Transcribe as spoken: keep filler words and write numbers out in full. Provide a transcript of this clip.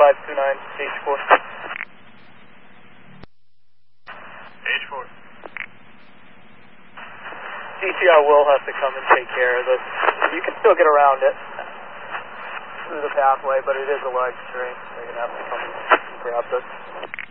five two nine, H four. H four. C C R will have to come and take care of this. You can still get around it through the pathway, but it is a large tree. They're going to have to come and grab this.